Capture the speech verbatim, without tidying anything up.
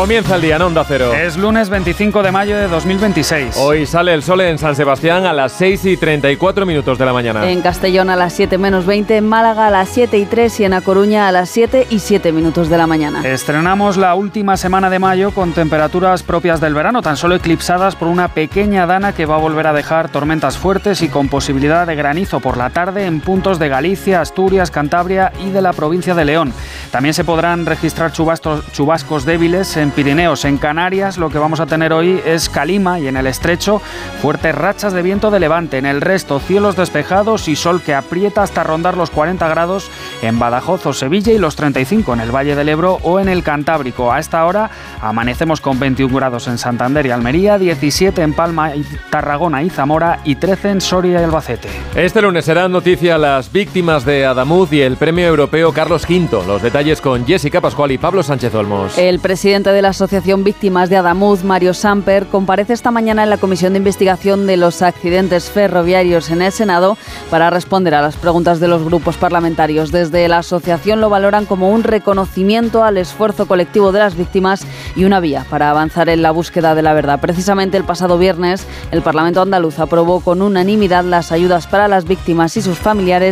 Comienza el día en Onda Cero. Es lunes veinticinco de mayo de dos mil veintiséis. Hoy sale el sol en San Sebastián a las seis y treinta y cuatro minutos de la mañana. En Castellón a las siete menos veinte, en Málaga a las siete y tres y en A Coruña a las siete y siete minutos de la mañana. Estrenamos la última semana de mayo con temperaturas propias del verano, tan solo eclipsadas por una pequeña dana que va a volver a dejar tormentas fuertes y con posibilidad de granizo por la tarde en puntos de Galicia, Asturias, Cantabria y de la provincia de León. También se podrán registrar chubascos, chubascos débiles en Pirineos. En Canarias lo que vamos a tener hoy es calima y en el estrecho fuertes rachas de viento de levante. En el resto cielos despejados y sol que aprieta hasta rondar los cuarenta grados en Badajoz o Sevilla y los treinta y cinco en el Valle del Ebro o en el Cantábrico. A esta hora amanecemos con veintiún grados en Santander y Almería, diecisiete en Palma, y Tarragona y Zamora y trece en Soria y Albacete. Este lunes serán noticia las víctimas de Adamuz y el premio europeo Carlos quinto. Los detalles con Jessica Pascual y Pablo Sánchez Olmos. El presidente de la Asociación Víctimas de Adamuz, Mario Samper, comparece esta mañana en la Comisión de Investigación de los Accidentes Ferroviarios en el Senado para responder a las preguntas de los grupos parlamentarios. Desde la asociación lo valoran como un reconocimiento al esfuerzo colectivo de las víctimas y una vía para avanzar en la búsqueda de la verdad. Precisamente el pasado viernes, el Parlamento andaluz aprobó con unanimidad las ayudas para las víctimas y sus familiares